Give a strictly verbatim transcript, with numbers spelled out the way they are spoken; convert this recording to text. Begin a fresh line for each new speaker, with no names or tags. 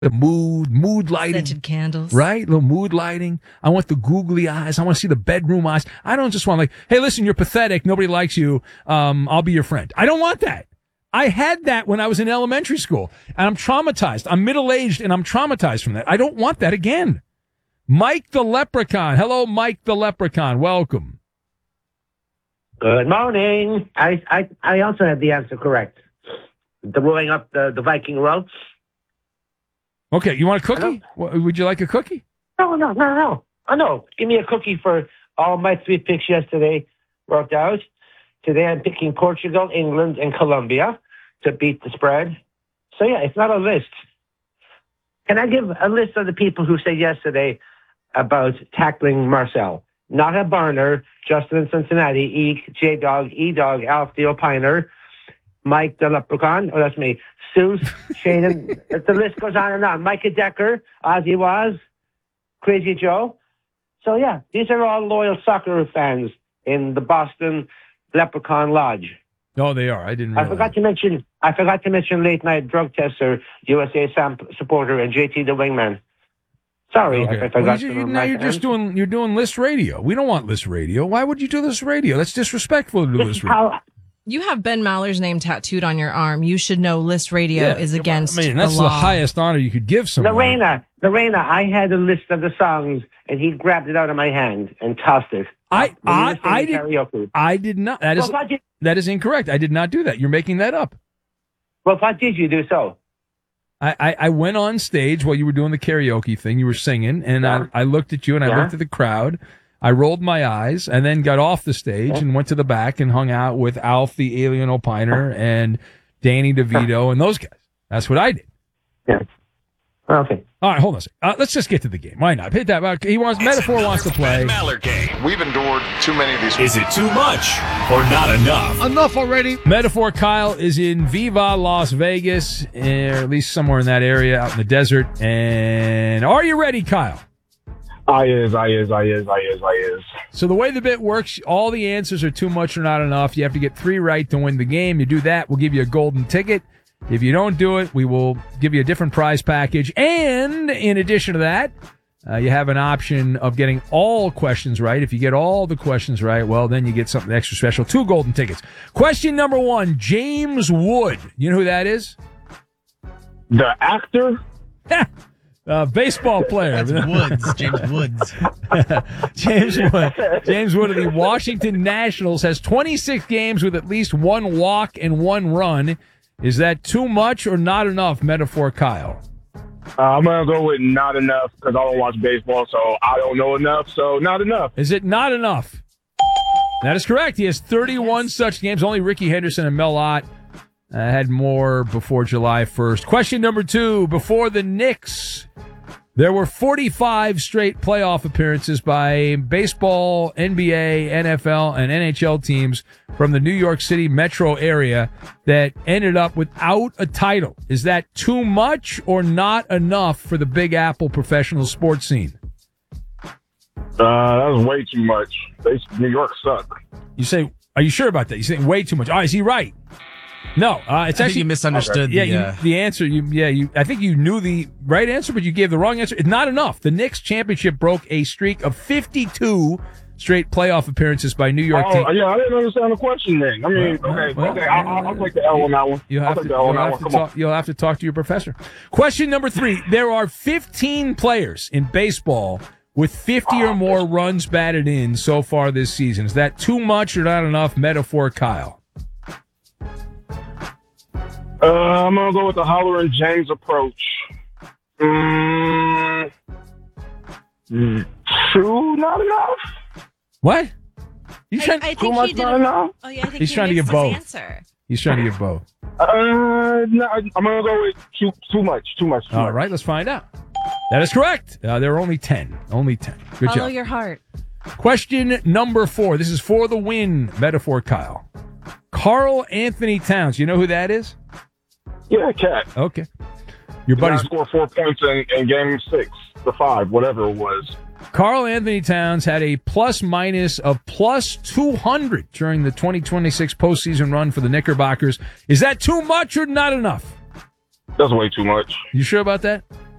The mood, mood lighting.
Scented candles.
Right? Little mood lighting. I want the googly eyes. I want to see the bedroom eyes. I don't just want like, hey, listen, you're pathetic. Nobody likes you. Um, I'll be your friend. I don't want that. I had that when I was in elementary school, and I'm traumatized. I'm middle-aged, and I'm traumatized from that. I don't want that again. Mike the Leprechaun. Hello, Mike the Leprechaun. Welcome.
Good morning. I I, I also had the answer correct. The rolling up the, the Viking road.
Okay, you want a cookie? Would you like a cookie?
No, no, no, no. Oh, no. Give me a cookie for all my three picks yesterday worked out. Today I'm picking Portugal, England, and Colombia to beat the spread. So, yeah, it's not a list. Can I give a list of the people who said yesterday about tackling Marcel? Not a burner. Justin in Cincinnati, Eek, J-Dog, E-Dog, Alf the Opiner, Mike the Leprechaun, oh, that's me, Seuss, Shane, the list goes on and on. Micah Decker, Ozzy Waz, Crazy Joe. So, yeah, these are all loyal soccer fans in the Boston Leprechaun Lodge.
Oh, they are. I didn't realize.
I forgot to mention, I forgot to mention late night drug tester, U S A Sam supporter, and J T the wingman. Sorry,
okay.
I, I forgot
well,
to
you, now you're just
end.
doing you're doing list radio. We don't want list radio. Why would you do this radio? That's disrespectful to do
This
list
is
radio.
how,
You have Ben Maller's name tattooed on your arm. You should know List Radio
Yeah,
is against
I mean, that's
the
the,
law.
highest honor you could give someone.
Lorena, Lorena, I had a list of the songs, and he grabbed it out of my hand and tossed it.
I
When we
I
were
I
singing
did
karaoke.
I did not. That is
Well, what did,
that is incorrect. I did not do that. You're making that up.
well, what did you do so?
I, I, I went on stage while you were doing the karaoke thing. You were singing, and
Yeah.
I, I looked at you, and I
Yeah.
looked at the crowd. I rolled my eyes, and then got off the stage and went to the back and hung out with Alf the Alien Opiner and Danny DeVito and those guys. That's what I did.
Yeah. Okay.
All right, hold on a second. Uh, let's just get to the game. Why not? Hit that. He wants Metaphor wants to play.
Maller game.
We've endured too many of these.
Is it too much or not enough?
Enough already.
Metaphor Kyle is in Viva Las Vegas, or at least somewhere in that area out in the desert. And are you ready, Kyle?
I is, I is, I is, I is, I is.
So the way the bit works, all the answers are too much or not enough. You have to get three right to win the game. You do that, we'll give you a golden ticket. If you don't do it, we will give you a different prize package. And in addition to that, uh, you have an option of getting all questions right. If you get all the questions right, well, then you get something extra special. Two golden tickets. Question number one, James Wood. You know who that is?
The actor?
Uh, baseball player.
That's Woods, James Woods.
James Wood. James Wood of the Washington Nationals has twenty-six games with at least one walk and one run. Is that too much or not enough, Metaphor Kyle?
Uh, I'm going to go with not enough because I don't watch baseball, so I don't know enough, so not enough.
Is it not enough? That is correct. He has thirty-one such games. Only Ricky Henderson and Mel Ott uh, had more before July first. Question number two. Before the Knicks, there were forty-five straight playoff appearances by baseball, N B A, N F L, and N H L teams from the New York City metro area that ended up without a title. Is that too much or not enough for the Big Apple professional sports scene?
Uh, that was way too much. They, New York suck.
You say, are you sure about that? You say way too much. Oh, is he right? No, uh, it's
I think
actually
you misunderstood
yeah,
the,
you,
uh,
the answer. You, yeah, you. I think you knew the right answer, but you gave the wrong answer. It's not enough. The Knicks championship broke a streak of fifty-two straight playoff appearances by New York
Oh,
teams.
yeah, I didn't understand the question then. I mean,
Well,
okay,
well,
okay, I'll, I'll, I'll take the L on that one.
You
I'll
have
take
to,
the L on
you'll
that
have
one.
to
Come
talk,
on.
you'll have to talk to your professor. Question number three. There are fifteen players in baseball with fifty or more runs batted in so far this season. Is that too much or not enough, Metaphor Kyle?
Uh, I'm going to go with the Holler and James approach. Mm, mm, two, not enough?
What? You
I,
trying,
I
Too
think
much,
he did.
not
A,
enough?
oh yeah, I think
He's
he
trying to
mixed
get
his
both.
Answer.
He's trying to get both.
Uh, no, I'm going to go with too, too much, too much, too
All
much.
right, let's find out. That is correct. Uh, there are only ten. Only ten. Good
Follow
job.
your heart.
Question number four. This is for the win, Metaphor Kyle. Carl Anthony Towns. You know who that is?
Yeah, Cat.
Okay. Your
He
buddy's
scored four points in, in game six, the five, whatever it was.
Carl Anthony Towns had a plus minus of plus two hundred during the twenty twenty-six postseason run for the Knickerbockers. Is that too much or not enough?
That's way too much.
You sure about that?